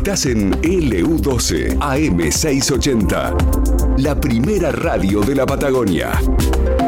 Estás en LU12 AM680, la primera radio de la Patagonia.